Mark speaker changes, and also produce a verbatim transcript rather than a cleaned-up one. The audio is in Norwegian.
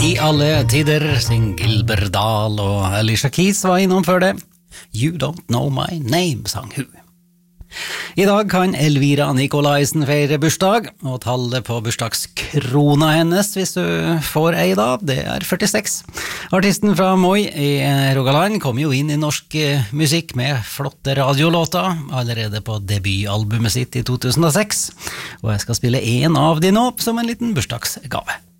Speaker 1: I alle tider, sin Gilbert Dahl og Alicia Keys var innom før det. You don't know my name, sang hun. I dag kan Elvira Nikolaisen feire bursdag, og tallet på bursdagskrona hennes, hvis du får ei da, det er førtiseks. Artisten fra Moi i Rogaland kom jo inn i norsk musikk med flotte radiolåter, allerede på debutalbumet sitt i to tusen og seks, og jeg skal spille en av de nå som en liten bursdagsgave.